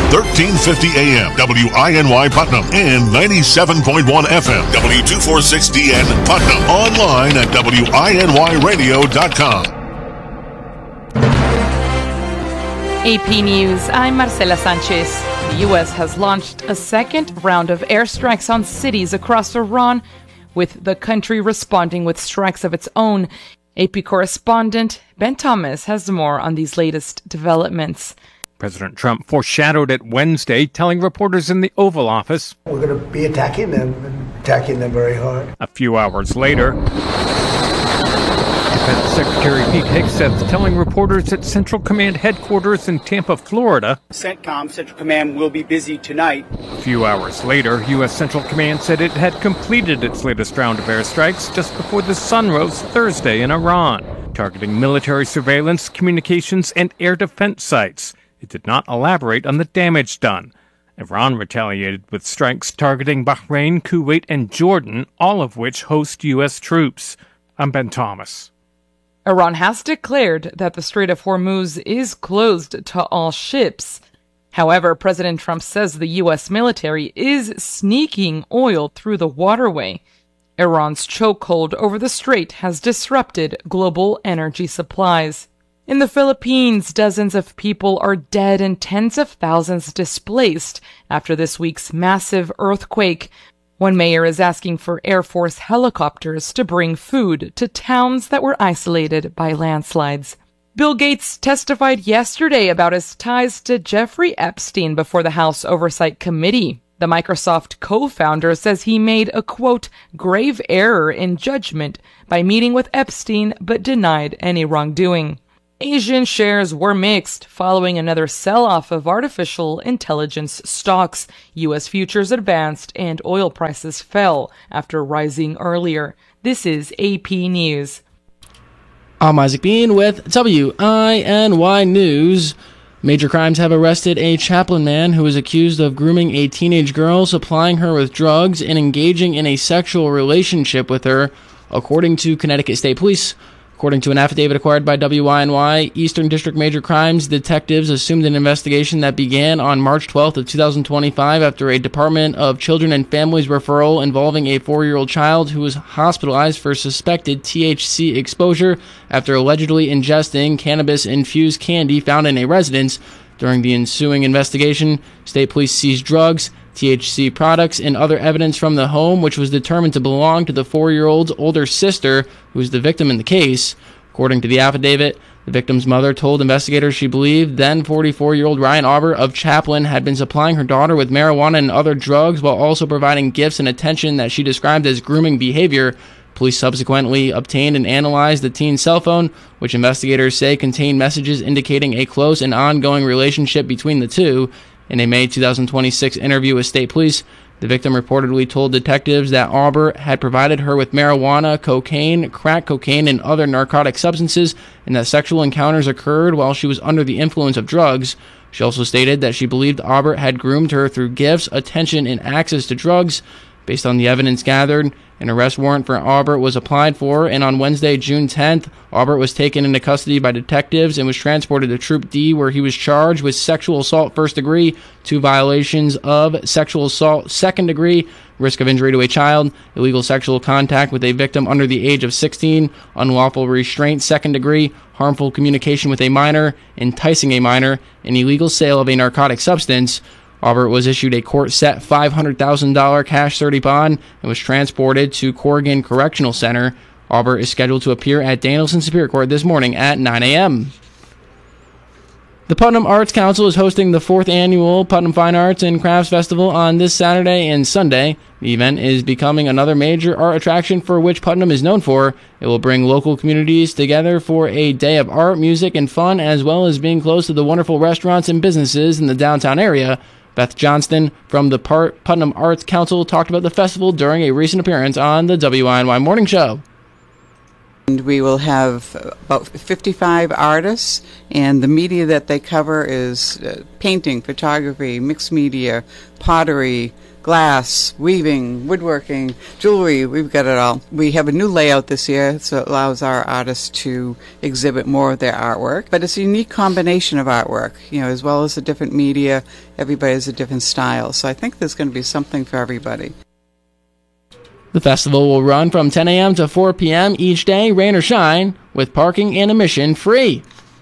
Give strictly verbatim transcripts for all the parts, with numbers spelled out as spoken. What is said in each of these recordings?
thirteen fifty A M, W I N Y Putnam, and ninety-seven point one F M, W two forty-six D N Putnam. Online at W I N Y radio dot com. A P News, I'm Marcela Sanchez. The U S has launched a second round of airstrikes on cities across Iran, with the country responding with strikes of its own. A P correspondent Ben Thomas has more on these latest developments. President Trump foreshadowed it Wednesday, telling reporters in the Oval Office, "We're going to be attacking them, and attacking them very hard." A few hours later, Defense Secretary Pete Hegseth telling reporters at Central Command headquarters in Tampa, Florida, CENTCOM, Central Command, will be busy tonight. A few hours later, U S Central Command said it had completed its latest round of airstrikes just before the sun rose Thursday in Iran, targeting military surveillance, communications, and air defense sites. It did not elaborate on the damage done. Iran retaliated with strikes targeting Bahrain, Kuwait, and Jordan, all of which host U S troops. I'm Ben Thomas. Iran has declared that the Strait of Hormuz is closed to all ships. However, President Trump says the U S military is sneaking oil through the waterway. Iran's chokehold over the strait has disrupted global energy supplies. In the Philippines, dozens of people are dead and tens of thousands displaced after this week's massive earthquake. One mayor is asking for Air Force helicopters to bring food to towns that were isolated by landslides. Bill Gates testified yesterday about his ties to Jeffrey Epstein before the House Oversight Committee. The Microsoft co-founder says he made a, quote, grave error in judgment by meeting with Epstein but denied any wrongdoing. Asian shares were mixed following another sell-off of artificial intelligence stocks. U S futures advanced and oil prices fell after rising earlier. This is A P News. I'm Isaac Bean with W I N Y News. Major Crimes have arrested a Chaplin man who is accused of grooming a teenage girl, supplying her with drugs, and engaging in a sexual relationship with her, according to Connecticut State Police. According to an affidavit acquired by W I N Y, Eastern District Major Crimes detectives assumed an investigation that began on March twelfth of two thousand twenty-five after a Department of Children and Families referral involving a four-year-old child who was hospitalized for suspected T H C exposure after allegedly ingesting cannabis-infused candy found in a residence. During the ensuing investigation, state police seized drugs, T H C products, and other evidence from the home, which was determined to belong to the four-year-old's older sister, who is the victim in the case. According to the affidavit, the victim's mother told investigators she believed then forty-four-year-old Ryan Auber of Chaplin had been supplying her daughter with marijuana and other drugs while also providing gifts and attention that she described as grooming behavior. Police subsequently obtained and analyzed the teen's cell phone, which investigators say contained messages indicating a close and ongoing relationship between the two. In a May two thousand twenty-six interview with state police, the victim reportedly told detectives that Auber had provided her with marijuana, cocaine, crack cocaine, and other narcotic substances, and that sexual encounters occurred while she was under the influence of drugs. She also stated that she believed Auber had groomed her through gifts, attention, and access to drugs. Based on the evidence gathered, an arrest warrant for Aubert was applied for, and on Wednesday, June tenth, Aubert was taken into custody by detectives and was transported to Troop D, where he was charged with sexual assault first degree, two violations of sexual assault second degree, risk of injury to a child, illegal sexual contact with a victim under the age of sixteen, unlawful restraint second degree, harmful communication with a minor, enticing a minor, and illegal sale of a narcotic substance. Aubert was issued a court-set five hundred thousand dollars cash thirty bond and was transported to Corrigan Correctional Center. Aubert is scheduled to appear at Danielson Superior Court this morning at nine a.m. The Putnam Arts Council is hosting the fourth annual Putnam Fine Arts and Crafts Festival on this Saturday and Sunday. The event is becoming another major art attraction for which Putnam is known for. It will bring local communities together for a day of art, music, and fun, as well as being close to the wonderful restaurants and businesses in the downtown area. Beth Johnston from the Putnam Arts Council talked about the festival during a recent appearance on the W I N Y Morning Show. And we will have about fifty-five artists, and the media that they cover is uh, painting, photography, mixed media, pottery, glass, weaving, woodworking, jewelry. We've got it all. We have a new layout this year, so it allows our artists to exhibit more of their artwork. But it's a unique combination of artwork, you know, as well as the different media. Everybody has a different style. So I think there's going to be something for everybody. The festival will run from ten a.m. to four p.m. each day, rain or shine, with parking and admission free.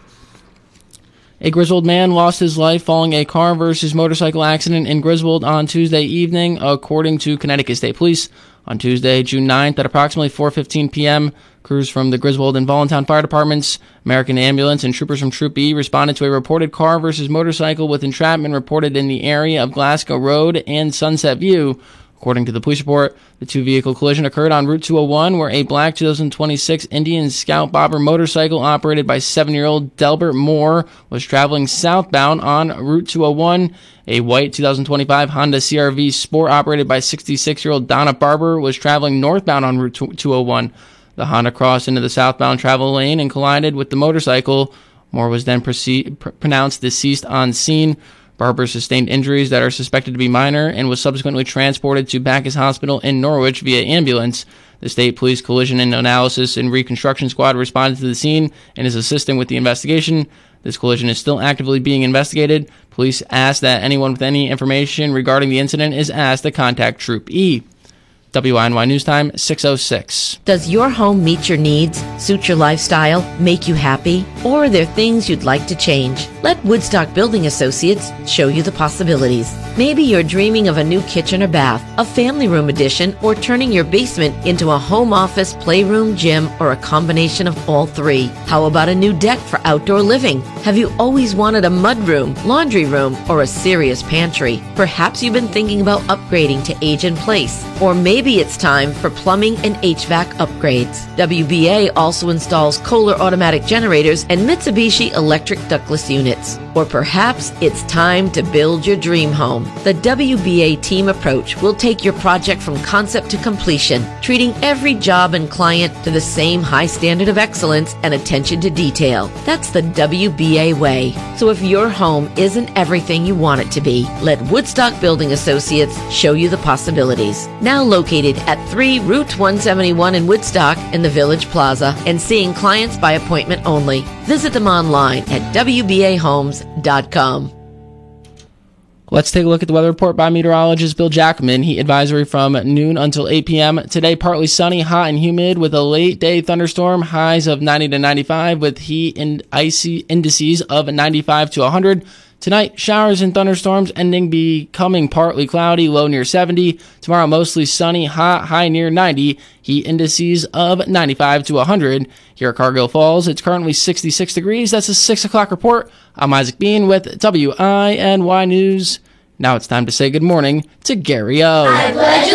A Griswold man lost his life following a car versus motorcycle accident in Griswold on Tuesday evening, according to Connecticut State Police. On Tuesday, June ninth, at approximately four fifteen p.m., crews from the Griswold and Voluntown Fire Departments, American Ambulance, and troopers from Troop E responded to a reported car versus motorcycle with entrapment reported in the area of Glasgow Road and Sunset View. According to the police report, the two-vehicle collision occurred on Route two oh one, where a black two thousand twenty-six Indian Scout Bobber motorcycle operated by seven-year-old Delbert Moore was traveling southbound on Route two oh one. A white two thousand twenty-five Honda C R V Sport operated by sixty-six-year-old Donna Barber was traveling northbound on Route two oh one. The Honda crossed into the southbound travel lane and collided with the motorcycle. Moore was then proceed, pr- pronounced deceased on scene. Barber sustained injuries that are suspected to be minor and was subsequently transported to Bacchus Hospital in Norwich via ambulance. The State Police Collision and Analysis and Reconstruction Squad responded to the scene and is assisting with the investigation. This collision is still actively being investigated. Police ask that anyone with any information regarding the incident is asked to contact Troop E. W I N Y News Time, six oh six. Does your home meet your needs, suit your lifestyle, make you happy? Or are there things you'd like to change? Let Woodstock Building Associates show you the possibilities. Maybe you're dreaming of a new kitchen or bath, a family room addition, or turning your basement into a home office, playroom, gym, or a combination of all three. How about a new deck for outdoor living? Have you always wanted a mudroom, laundry room, or a serious pantry? Perhaps you've been thinking about upgrading to age in place, or maybe Maybe it's time for plumbing and H V A C upgrades. W B A also installs Kohler automatic generators and Mitsubishi electric ductless units. Or perhaps it's time to build your dream home. The W B A team approach will take your project from concept to completion, treating every job and client to the same high standard of excellence and attention to detail. That's the W B A way. So if your home isn't everything you want it to be, let Woodstock Building Associates show you the possibilities. Now located at three Route one seventy-one in Woodstock in the Village Plaza and seeing clients by appointment only. Visit them online at w b a homes dot com. Let's take a look at the weather report by meteorologist Bill Jackman. Heat advisory from noon until eight p.m. Today, partly sunny, hot and humid with a late day thunderstorm. Highs of ninety to ninety-five with heat and icy indices of ninety-five to one hundred. Tonight, showers and thunderstorms ending becoming partly cloudy, low near seventy. Tomorrow, mostly sunny, hot, high near ninety. Heat indices of ninety-five to one hundred. Here at Cargill Falls, it's currently sixty-six degrees. That's a six o'clock report. I'm Isaac Bean with W I N Y News. Now it's time to say good morning to Gary O. I pledge